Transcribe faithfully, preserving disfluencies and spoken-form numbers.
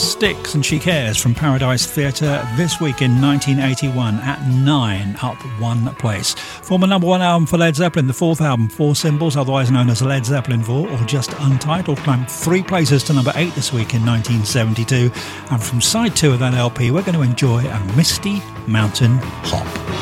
Styx and She Cares from Paradise Theatre this week in nineteen eighty-one at nine, up one place. Former number one album for Led Zeppelin, the fourth album, Four Symbols, otherwise known as Led Zeppelin four, or just Untitled, climbed three places to number eight this week in nineteen seventy-two. And from side two of that L P, we're going to enjoy a Misty Mountain Hop.